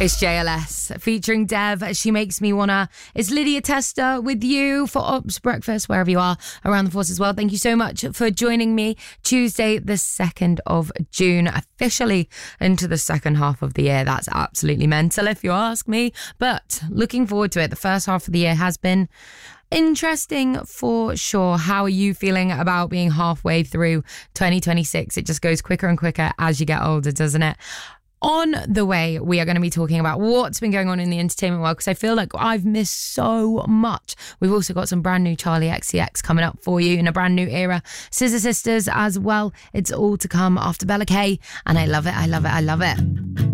It's JLS featuring Dev. She Makes Me Wanna. It's Lydia Testa with you for Ops Breakfast, wherever you are around the force as well. Thank you so much for joining me. Tuesday, the 2nd of June, officially into the second half of the year. That's absolutely mental if you ask me. But looking forward to it. The first half of the year has been interesting for sure. How are you feeling about being halfway through 2026? It just goes quicker and quicker as you get older, doesn't it? On the way, we are going to be talking about what's been going on in the entertainment world, because I feel like I've missed so much. We've also got some brand new Charlie XCX coming up for you in a brand new era. Scissor Sisters as well. It's all to come after Bella K, and I love it, I love it, I love it.